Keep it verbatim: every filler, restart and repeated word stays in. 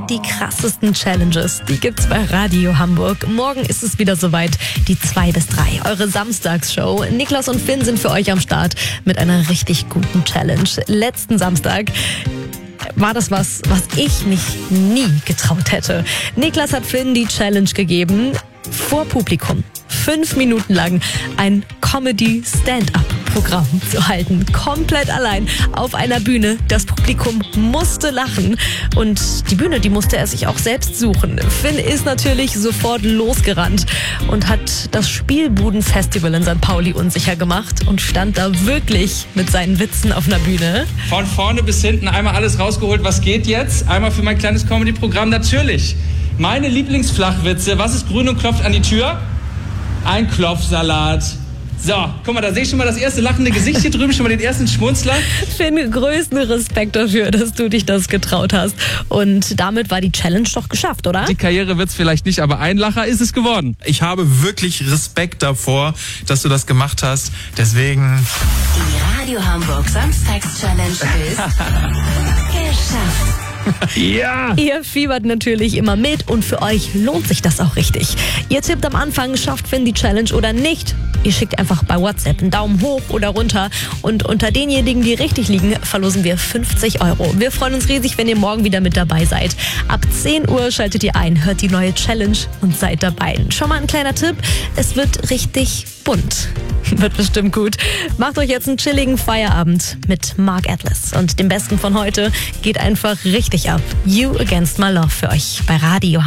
Die krassesten Challenges, die gibt's bei Radio Hamburg. Morgen ist es wieder soweit, die zwei bis drei, eure Samstagsshow. Niklas und Finn sind für euch am Start mit einer richtig guten Challenge. Letzten Samstag war das was, was ich mich nie getraut hätte. Niklas hat Finn die Challenge gegeben, vor Publikum fünf Minuten lang ein Comedy-Stand-Up-Programm zu halten. Komplett allein auf einer Bühne. Das Publikum musste lachen und die Bühne, die musste er sich auch selbst suchen. Finn ist natürlich sofort losgerannt und hat das Spielbuden-Festival in Sankt Pauli unsicher gemacht und stand da wirklich mit seinen Witzen auf einer Bühne. Von vorne bis hinten einmal alles rausgeholt, was geht jetzt? Einmal für mein kleines Comedy-Programm natürlich. Meine Lieblingsflachwitze. Was ist grün und klopft an die Tür? Ein Klopfsalat. So, guck mal, da sehe ich schon mal das erste lachende Gesicht hier drüben, schon mal den ersten Schmunzler. Finn, größten Respekt dafür, dass du dich das getraut hast. Und damit war die Challenge doch geschafft, oder? Die Karriere wird's vielleicht nicht, aber ein Lacher ist es geworden. Ich habe wirklich Respekt davor, dass du das gemacht hast. Deswegen... Die Radio Hamburg Samstags-Challenge ist geschafft. Ja! Ihr fiebert natürlich immer mit und für euch lohnt sich das auch richtig. Ihr tippt am Anfang, schafft Finn die Challenge oder nicht. Ihr schickt einfach bei WhatsApp einen Daumen hoch oder runter und unter denjenigen, die richtig liegen, verlosen wir fünfzig Euro. Wir freuen uns riesig, wenn ihr morgen wieder mit dabei seid. Ab zehn Uhr schaltet ihr ein, hört die neue Challenge und seid dabei. Schon mal ein kleiner Tipp, es wird richtig bunt. Wird bestimmt gut. Macht euch jetzt einen chilligen Feierabend mit Mark Atlas und dem Besten von heute. Geht einfach richtig ab. You Against My Love für euch bei Radio